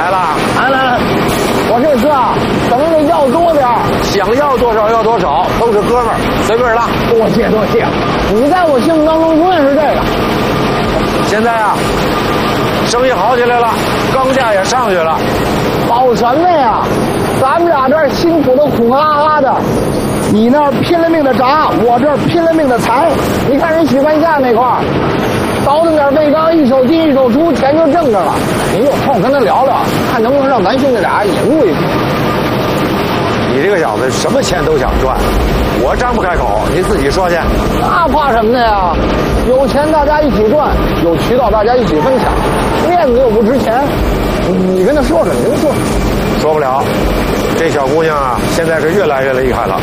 来了。 来，我这次啊，咱们得要多点， 想要多少要多少，都是哥们儿，随便拉。 多谢，你在我心目当中永远是这个。 现在啊，生意好起来了，钢价也上去了。 保什么呀？咱们俩这儿辛苦的苦哈哈的，你那儿拼了命的炸，我这儿拼了命的裁。你看人许半夏那块儿，倒腾点背钢，一手进一手出，钱就挣着了。你有空跟他聊聊，看能不能让咱兄弟俩也入一股。 你这个小子什么钱都想赚，我张不开口，你自己说去。 那怕什么的呀？有钱大家一起赚，有渠道大家一起分享，面子又不值钱。你跟他说说，你跟他说。 说不了，这小姑娘啊，现在是越来越厉害了。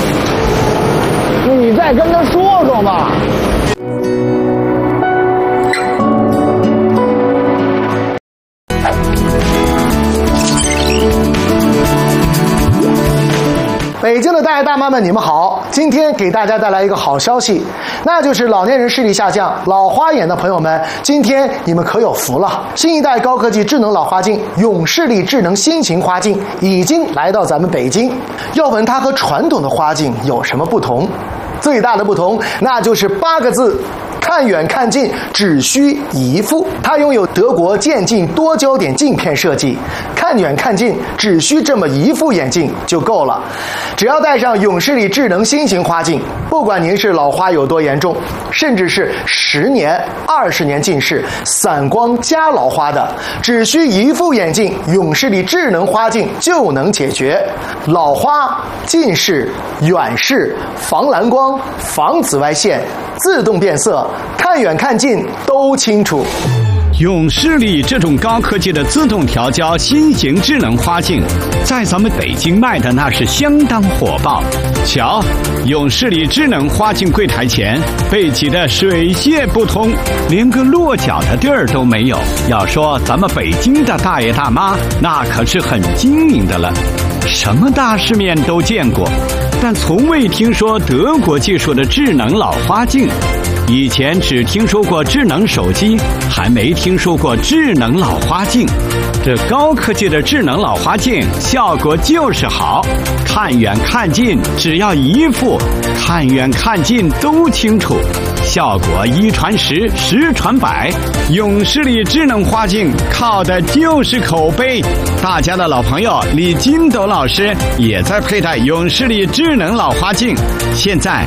你再跟他说说嘛。 北京的大爷大妈们，你们好！今天给大家带来一个好消息，那就是老年人视力下降、老花眼的朋友们，今天你们可有福了！新一代高科技智能老花镜永视力智能新型花镜已经来到咱们北京。要问它和传统的花镜有什么不同？最大的不同，那就是8个字：看远看近，只需一副。它拥有德国渐进多焦点镜片设计，看远看近只需这么一副眼镜就够了。只要戴上永视力智能新型花镜，不管您是老花有多严重，甚至是10年、20年近视、散光加老花的，只需一副眼镜，永视力智能花镜就能解决老花、近视、远视、防蓝光、防紫外线、自动变色，看远看近都清楚。 永视力这种高科技的自动调焦新型智能花镜，在咱们北京卖的那是相当火爆。瞧，永视力智能花镜柜台前被挤得水泄不通，连个落脚的地儿都没有。要说咱们北京的大爷大妈，那可是很精明的了，什么大世面都见过，但从未听说德国技术的智能老花镜。以前只听说过智能手机，还没听说过智能老花镜。这高科技的智能老花镜效果就是好，看远看近只要一副，看远看近都清楚，效果1传10，10传100。永视力智能花镜靠的就是口碑。大家的老朋友李金斗老师也在佩戴永视力智能老花镜，现在